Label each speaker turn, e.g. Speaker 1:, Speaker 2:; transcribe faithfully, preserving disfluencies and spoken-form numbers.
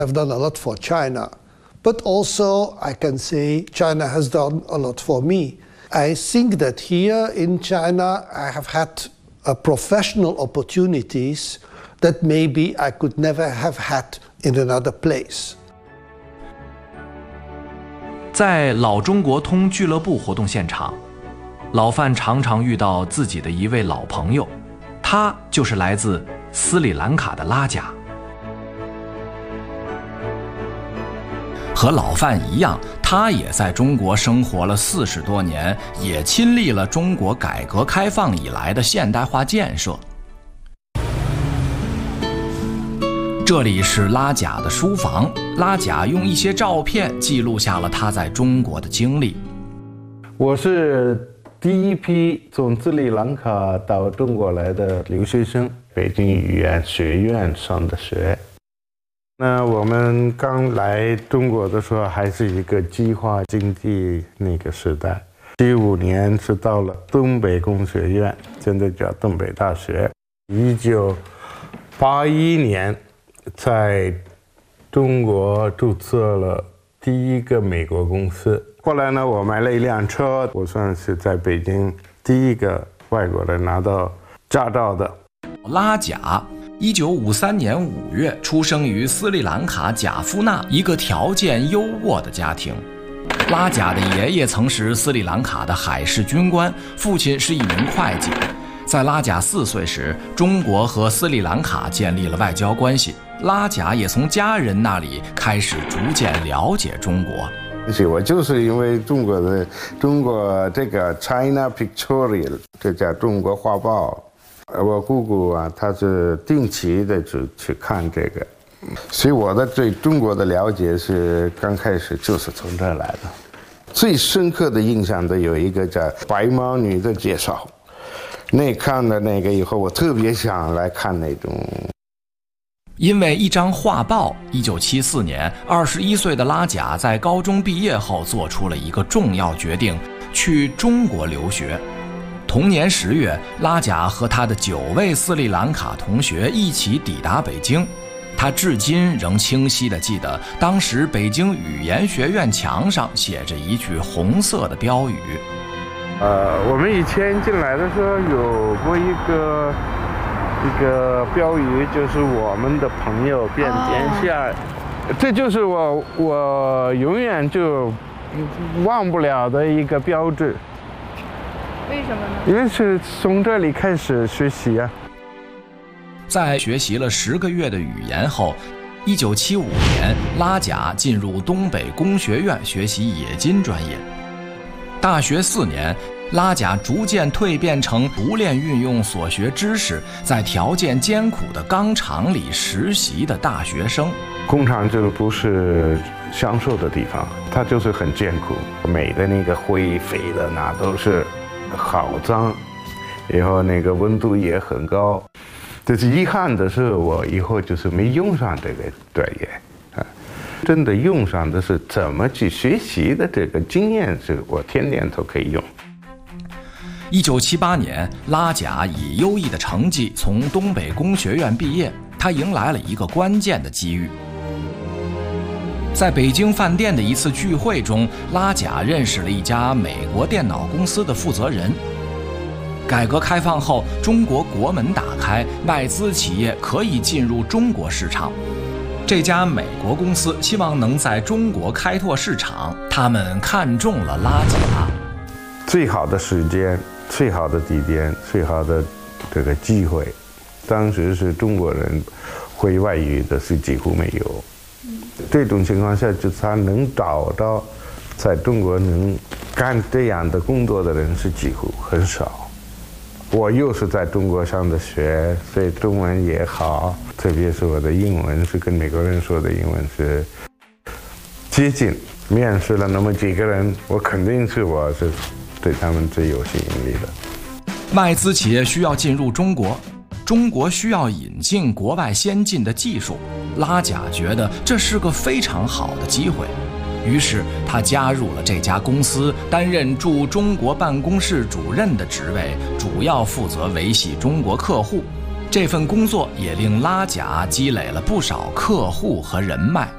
Speaker 1: I've done a lot for China, but also I can say China has done a lot for me. I think that here in China I have had uh, professional opportunities that maybe I could never have had in another place.
Speaker 2: 在老中国通俱乐部活动现场，老范常常遇到自己的一位老朋友，他就是来自斯里兰卡的拉贾。和老范一样，他也在中国生活了四十多年，也亲历了中国改革开放以来的现代化建设。这里是拉贾的书房，拉贾用一些照片记录下了他在中国的经历。
Speaker 3: 我是第一批从斯里兰卡到中国来的留学生，北京语言学院上的学。那我们刚来中国的时候，还是一个计划经济那个时代。七五年是到了东北工学院，现在叫东北大学。一九八一年，在中国注册了第一个美国公司。后来呢，我买了一辆车，我算是在北京第一个外国人拿到驾照的。
Speaker 2: 拉贾。一九五三年五月出生于斯里兰卡贾夫纳一个条件优渥的家庭。拉贾的爷爷曾是斯里兰卡的海事军官，父亲是一名会计。在拉贾四岁时，中国和斯里兰卡建立了外交关系，拉贾也从家人那里开始逐渐了解中国。
Speaker 3: 我就是因为中国的中国这个 China Pictorial， 这叫中国画报。我姑姑啊，她是定期的去去看这个，所以我的对中国的了解是刚开始就是从这儿来的。最深刻的印象的有一个叫《白毛女》的介绍，那看了那个以后，我特别想来看那种。
Speaker 2: 因为一张画报，一九七四年，二十一岁的拉贾在高中毕业后做出了一个重要决定，去中国留学。同年十月，拉贾和他的九位斯里兰卡同学一起抵达北京。他至今仍清晰地记得，当时北京语言学院墙上写着一句红色的标语。
Speaker 3: 呃，我们以前进来的时候有过一个一个标语，就是我们的朋友遍天下，哦、这就是我我永远就忘不了的一个标志。
Speaker 4: 为什么呢？
Speaker 3: 因为是从这里开始学习啊。
Speaker 2: 在学习了十个月的语言后，一九七五年，拉贾进入东北工学院学习冶金专业。大学四年，拉贾逐渐蜕变成熟练运用所学知识，在条件艰苦的钢厂里实习的大学生。
Speaker 3: 工厂就不是享受的地方，它就是很艰苦，每的那个灰飞的那都是。好脏，然后那个温度也很高。但是遗憾的是，我以后就是没用上这个专业啊。真的用上的是怎么去学习的这个经验，是我天天都可以用。
Speaker 2: 一九七八年，拉贾以优异的成绩从东北工学院毕业，他迎来了一个关键的机遇。在北京饭店的一次聚会中，拉贾认识了一家美国电脑公司的负责人。改革开放后，中国国门打开，外资企业可以进入中国市场。这家美国公司希望能在中国开拓市场，他们看中了拉贾。
Speaker 3: 最好的时间、最好的地点、最好的这个机会，当时是中国人会外语的是几乎没有。这种情况下，就是他能找到在中国能干这样的工作的人是几乎很少。我又是在中国上的学，所以中文也好，特别是我的英文是跟美国人说的英文是接近。面试了那么几个人，我肯定是我是对他们最有吸引力的。
Speaker 2: 外资企业需要进入中国，中国需要引进国外先进的技术。拉贾觉得这是个非常好的机会，于是他加入了这家公司，担任驻中国办公室主任的职位，主要负责维系中国客户。这份工作也令拉贾积累了不少客户和人脉。